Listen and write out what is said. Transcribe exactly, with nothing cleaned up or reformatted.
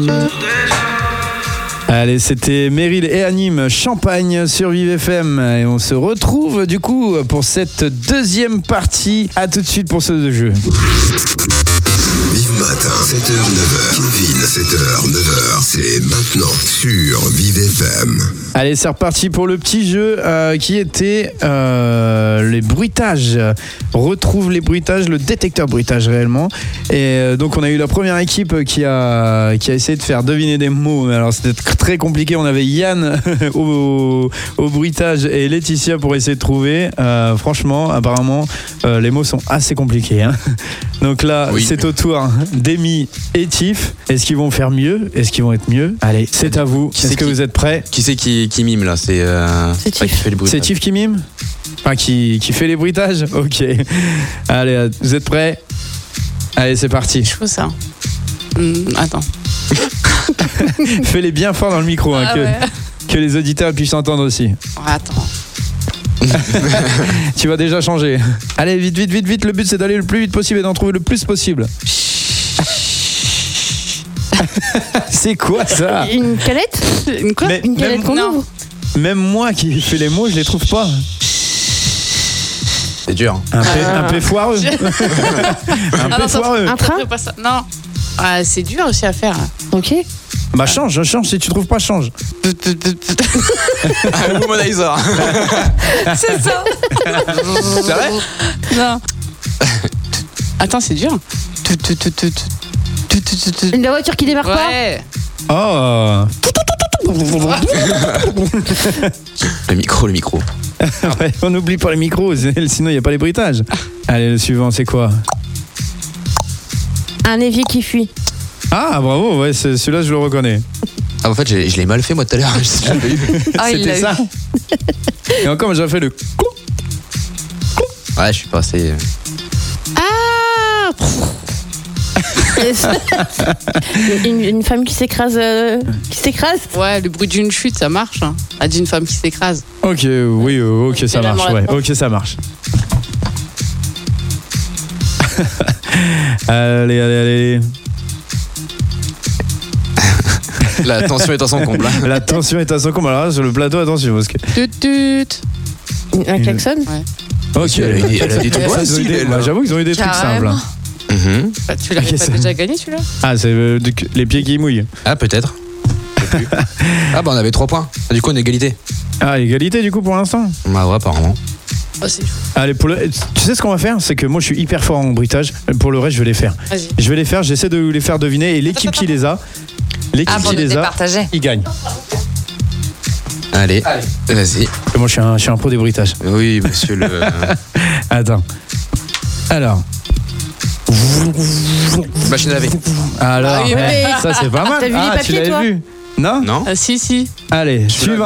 Allez, c'était Meryl et Anime Champagne sur Vive F M et on se retrouve du coup pour cette deuxième partie. À tout de suite pour ce jeu. Vive Matin, sept heures neuf heures. Kevin, sept heures neuf heures. C'est maintenant sur Vive F M. Allez, c'est reparti pour le petit jeu euh, qui était euh, les bruitages. Retrouve les bruitages, le détecteur bruitage réellement. Et euh, donc on a eu la première équipe qui a, qui a essayé de faire deviner des mots. Mais alors c'était très compliqué. On avait Yann au, au bruitage et Laetitia pour essayer de trouver. Euh, franchement, apparemment, euh, les mots sont assez compliqués. Hein. Donc là, oui. C'est au tour d'Amy et Tiff. Est-ce qu'ils vont faire mieux? Est-ce qu'ils vont être mieux? Allez, c'est à vous. Est-ce que qui, vous êtes prêts? Qui c'est qui, qui mime là? C'est euh, Tiff. Qui fait les bruitages. C'est Tiff qui mime? Enfin, qui, qui fait les bruitages? Ok. Allez, vous êtes prêts? Allez, c'est parti. Je fais ça. Hum, attends. Fais-les bien fort dans le micro, hein, ah, que, ouais. que les auditeurs puissent entendre aussi. Attends. Tu vas déjà changer. Allez, vite, vite, vite, vite. Le but, c'est d'aller le plus vite possible et d'en trouver le plus possible. C'est quoi ça? Une calette? Une quoi? Mais, Une calette qu'on ouvre? Même moi qui fais les mots, je les trouve pas. C'est dur. Un, p, euh... un P foireux. un ah, P non, foireux. Un train? Pas ça. Non. Ah, c'est dur aussi à faire. Ok. Bah change, change. Si tu trouves pas, change. Un womanizer. C'est ça. C'est vrai? Non. Attends, c'est dur. Une voiture qui démarre ouais. pas. Oh. Le micro, le micro. Ouais, on n'oublie pas les micros, sinon il n'y a pas les bruitages. Allez, le suivant, c'est quoi? Un évier qui fuit. Ah, bravo, ouais, c'est, celui-là, je le reconnais. Ah, en fait, j'ai, je l'ai mal fait, moi, tout à l'heure. Ah, c'était ça. Et encore, j'ai fait le... Ouais, je suis passé... Ah. une, une femme qui s'écrase, euh, qui s'écrase. Ouais, le bruit d'une chute, ça marche. Hein. A dit une femme qui s'écrase. Ok, oui, euh, ok, ça marche. Ouais, ok, ça marche. Allez, allez, allez. La tension est à son comble. La tension est à son comble. Alors là, sur le plateau, attention, parce que... Tut, tut. Un klaxon. Ouais. Ok, elle a des, elle a des trucs faciles. Bah, j'avoue qu'ils ont eu des trucs simples. Hein. Mm-hmm. Bah, tu l'avais okay, pas ça... déjà gagné celui-là? Ah, c'est euh, les pieds qui mouillent. Ah, peut-être. Ah, bah on avait trois points. Ah, du coup, on est égalité. Ah, égalité du coup pour l'instant? Bah ouais, apparemment. Oh, c'est... Allez, pour le... tu sais ce qu'on va faire? C'est que moi je suis hyper fort en bruitage. Pour le reste, je vais les faire. Vas-y. Je vais les faire, j'essaie de les faire deviner. Et l'équipe qui les a, l'équipe ah, qui les a, il gagne. Allez, Allez. Vas-y. Moi je suis un, je suis un pro des bruitages. Oui, monsieur le. Attends. Alors. Machine à laver. Alors, ah oui, mais... ça c'est pas mal. T'as vu ah, les papiers, tu l'avais toi? vu? Non? Non. Ah, si, si. Allez, suivant.